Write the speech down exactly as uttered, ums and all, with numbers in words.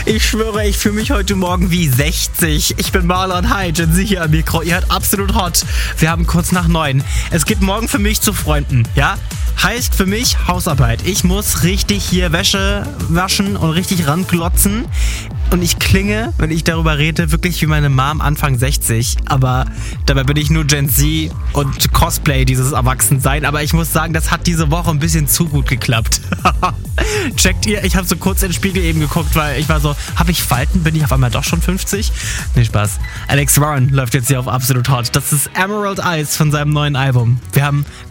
Ich schwöre, ich fühle mich heute Morgen wie sechzig. Ich bin Marlon. Hi, Gen Z hier am Mikro. Ihr hört absolut hot. Wir haben kurz nach neun. Es geht morgen für mich zu Freunden, ja? Heißt für mich Hausarbeit. Ich muss richtig hier Wäsche waschen und richtig ranglotzen. Und ich klinge, wenn ich darüber rede, wirklich wie meine Mom Anfang sechzig. Aber dabei bin ich nur Gen Z und Cosplay dieses Erwachsensein. Aber ich muss sagen, das hat diese Woche ein bisschen zu gut geklappt. Checkt ihr? Ich habe so kurz in den Spiegel eben geguckt, weil ich war so, habe ich Falten? Bin ich auf einmal doch schon fünfzig? Nee, Spaß. Alex Warren läuft jetzt hier auf Absolut Hot. Das ist Emerald Eyes von seinem neuen Album. Wir haben